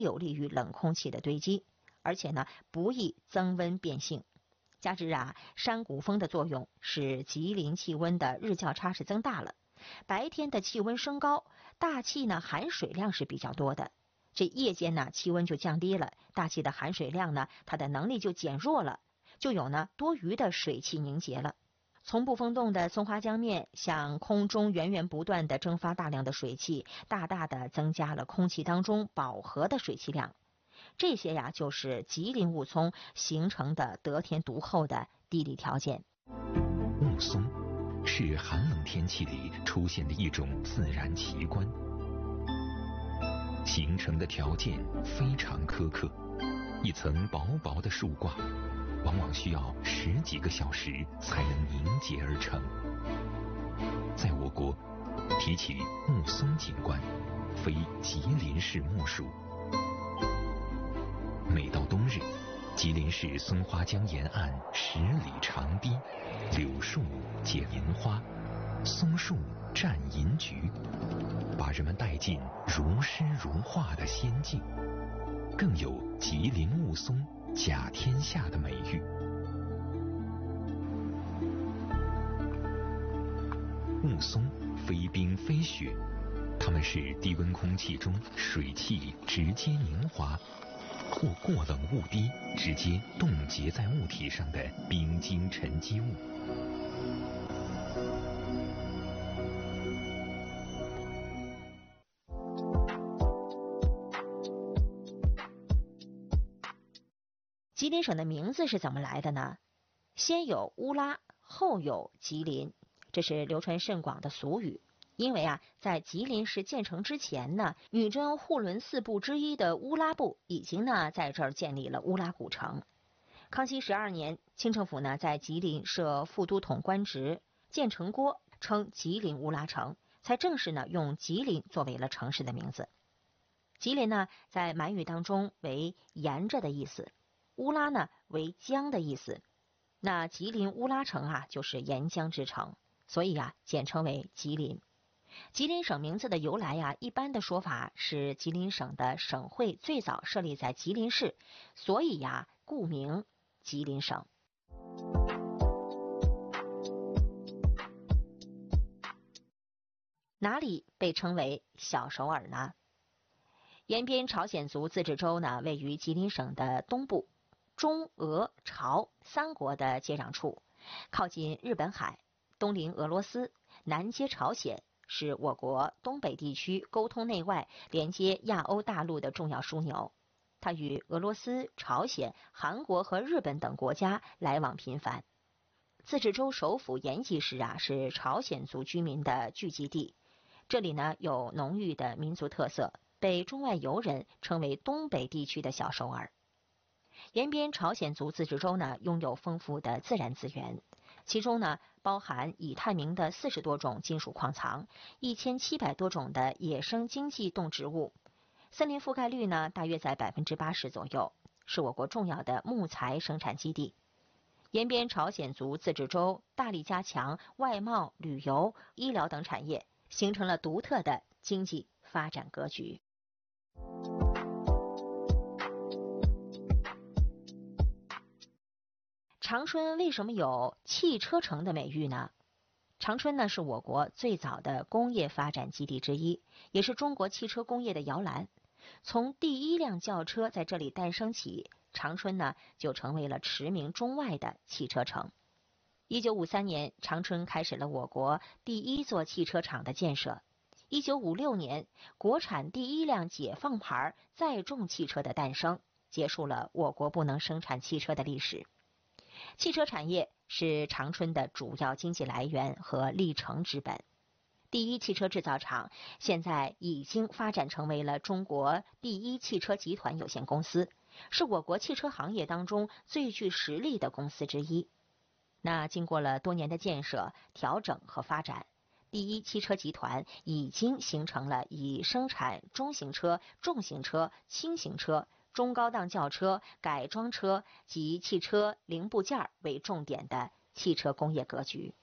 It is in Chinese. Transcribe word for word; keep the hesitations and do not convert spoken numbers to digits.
有利于冷空气的堆积，而且呢不易增温变性。加之啊，山谷风的作用使吉林气温的日较差是增大了，白天的气温升高，大气呢含水量是比较多的，这夜间呢气温就降低了，大气的含水量呢它的能力就减弱了，就有呢多余的水汽凝结了。从不风洞的松花江面向空中源源不断地蒸发大量的水汽，大大的增加了空气当中饱和的水汽量。这些呀就是吉林雾凇形成的得天独厚的地理条件。 雾凇是寒冷天气里出现的一种自然奇观，形成的条件非常苛刻，一层薄薄的树挂往往需要十几个小时才能凝结而成。在我国，提起雾凇景观，非吉林市莫属。每到冬日，吉林市松花江沿岸十里长堤，柳树结银花，松树绽银菊，把人们带进如诗如画的仙境，更有吉林雾凇甲天下的美誉。雾凇非冰非雪，它们是低温空气中水汽直接凝华，或过冷雾滴直接冻结在物体上的冰晶沉积物。 吉林省的名字是怎么来的呢？先有乌拉，后有吉林，这是流传甚广的俗语。因为啊，在吉林市建成之前呢，女真护伦四部之一的乌拉部已经呢在这儿建立了乌拉古城。康熙十二年，清政府呢在吉林设副都统官职，建成郭称吉林乌拉城，才正式呢用吉林作为了城市的名字。吉林呢在满语当中为沿着的意思，乌拉呢为江的意思，那吉林乌拉城啊就是沿江之城，所以啊简称为吉林。吉林省名字的由来呀，一般的说法是吉林省的省会最早设立在吉林市，所以呀故名吉林省。哪里被称为小首尔呢？延边朝鲜族自治州呢位于吉林省的东部，中俄朝三国的接壤处，靠近日本海，东临俄罗斯，南接朝鲜，是我国东北地区沟通内外、连接亚欧大陆的重要枢纽。它与俄罗斯、朝鲜、韩国和日本等国家来往频繁。自治州首府延吉市啊，是朝鲜族居民的聚集地。这里呢有浓郁的民族特色，被中外游人称为东北地区的小首尔。延边朝鲜族自治州呢拥有丰富的自然资源，其中呢包含已探明的四十多种金属矿藏，一千七百多种的野生经济动植物，森林覆盖率呢大约在百分之八十左右，是我国重要的木材生产基地。延边朝鲜族自治州大力加强外贸、旅游、医疗等产业，形成了独特的经济发展格局。长春为什么有汽车城的美誉呢？长春呢是我国最早的工业发展基地之一，也是中国汽车工业的摇篮。从第一辆轿车在这里诞生起，长春呢就成为了驰名中外的汽车城。一九五三年，长春开始了我国第一座汽车厂的建设。一九五六年，国产第一辆解放牌载重汽车的诞生，结束了我国不能生产汽车的历史。汽车产业是长春的主要经济来源和立城之本。第一汽车制造厂现在已经发展成为了中国第一汽车集团有限公司，是我国汽车行业当中最具实力的公司之一。那经过了多年的建设、调整和发展，第一汽车集团已经形成了以生产中型车、重型车、轻型车、中高档轿车、改装车及汽车零部件为重点的汽车工业格局。